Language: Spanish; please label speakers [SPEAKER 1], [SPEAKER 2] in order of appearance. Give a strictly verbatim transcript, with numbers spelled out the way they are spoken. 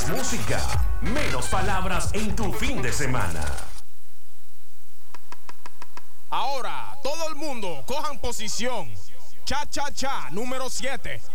[SPEAKER 1] Más música, menos palabras en tu fin de semana.
[SPEAKER 2] Ahora, todo el mundo, cojan posición. Cha, cha, cha, número siete.